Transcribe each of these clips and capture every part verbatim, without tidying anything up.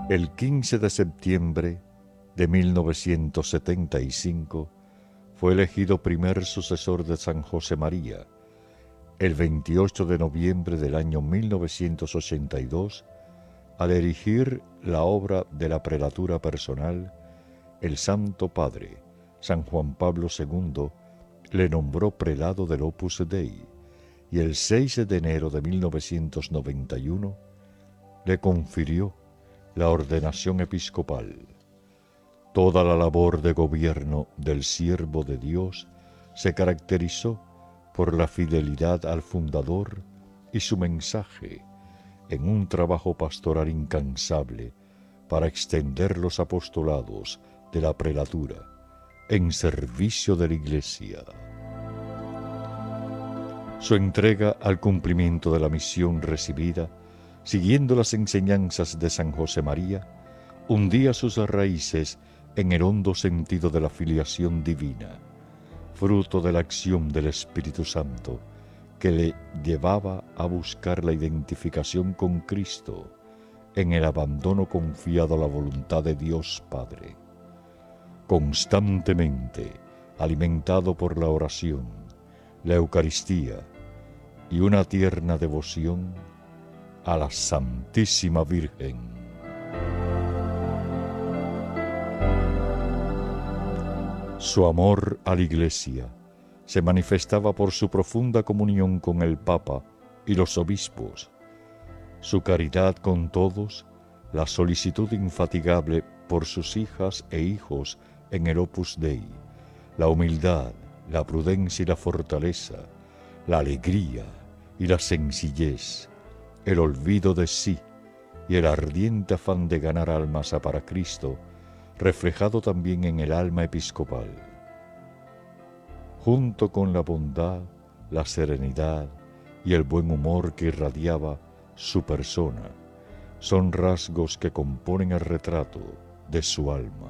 El quince de septiembre de mil novecientos setenta y cinco fue elegido primer sucesor de San José María. El veintiocho de noviembre del año mil novecientos ochenta y dos, al erigir la obra de la prelatura personal, el Santo Padre, San Juan Pablo segundo, le nombró prelado del Opus Dei, y el seis de enero de mil novecientos noventa y uno le confirió la ordenación episcopal. Toda la labor de gobierno del siervo de Dios se caracterizó por la fidelidad al fundador y su mensaje en un trabajo pastoral incansable para extender los apostolados de la prelatura en servicio de la Iglesia. Su entrega al cumplimiento de la misión recibida, siguiendo las enseñanzas de San José María, hundía sus raíces en el hondo sentido de la filiación divina, fruto de la acción del Espíritu Santo, que le llevaba a buscar la identificación con Cristo en el abandono confiado a la voluntad de Dios Padre. Constantemente alimentado por la oración, la Eucaristía y una tierna devoción a la Santísima Virgen. Su amor a la Iglesia se manifestaba por su profunda comunión con el Papa y los obispos, su caridad con todos, la solicitud infatigable por sus hijas e hijos en el Opus Dei, la humildad, la prudencia y la fortaleza, la alegría y la sencillez, el olvido de sí y el ardiente afán de ganar almas para Cristo, reflejado también en el alma episcopal. Junto con la bondad, la serenidad y el buen humor que irradiaba su persona, son rasgos que componen el retrato de su alma.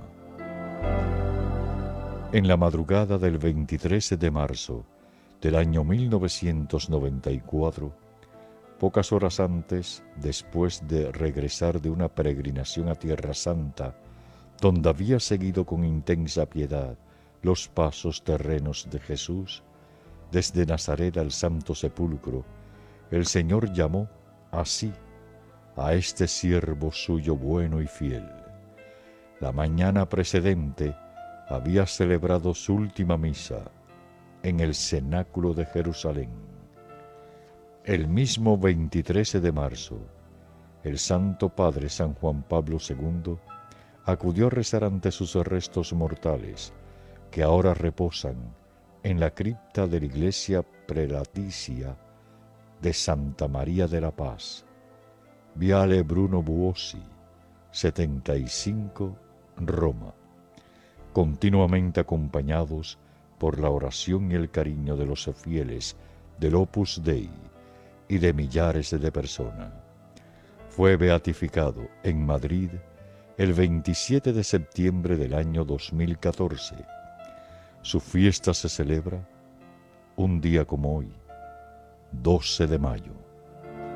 En la madrugada del veintitrés de marzo del año mil novecientos noventa y cuatro, pocas horas antes, después de regresar de una peregrinación a Tierra Santa, donde había seguido con intensa piedad los pasos terrenos de Jesús, desde Nazaret al Santo Sepulcro, el Señor llamó así a este siervo suyo bueno y fiel. La mañana precedente había celebrado su última misa en el cenáculo de Jerusalén. El mismo veintitrés de marzo, el Santo Padre San Juan Pablo segundo acudió a rezar ante sus restos mortales, que ahora reposan en la cripta de la iglesia prelaticia de Santa María de la Paz, Viale Bruno Buosi, setenta y cinco, Roma, continuamente acompañados por la oración y el cariño de los fieles del Opus Dei y de millares de personas. Fue beatificado en Madrid el veintisiete de septiembre del año dos mil catorce. Su fiesta se celebra un día como hoy, doce de mayo.